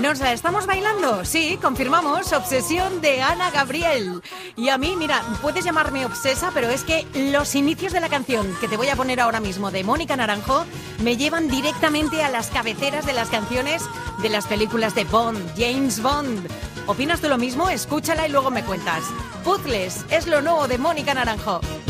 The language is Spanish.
¿Nos la estamos bailando? Sí, confirmamos. Obsesión de Ana Gabriel. Y a mí, mira, puedes llamarme obsesa, pero es que los inicios de la canción que te voy a poner ahora mismo de Mónica Naranjo me llevan directamente a las cabeceras de las canciones de las películas de Bond, James Bond. ¿Opinas tú lo mismo? Escúchala y luego me cuentas. Puzzles es lo nuevo de Mónica Naranjo.